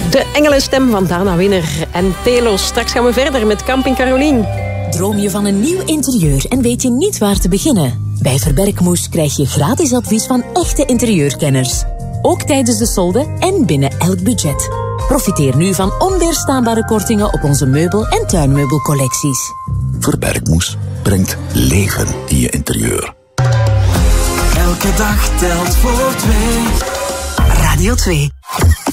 De engelenstem van Dana Winner en Telos. Straks gaan we verder met Camping Carolien. Droom je van een nieuw interieur en weet je niet waar te beginnen? Bij Verbergmoes krijg je gratis advies van echte interieurkenners. Ook tijdens de solde en binnen elk budget. Profiteer nu van onweerstaanbare kortingen op onze meubel- en tuinmeubelcollecties. Verbergmoes brengt leven in je interieur. Elke dag telt voor 2. Radio 2.